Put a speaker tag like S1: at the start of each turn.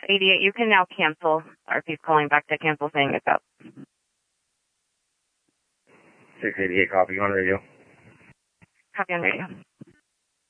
S1: 688. You can now cancel, or if he's calling back to cancel saying it's up.
S2: 688, copy on radio.
S1: Copy on radio.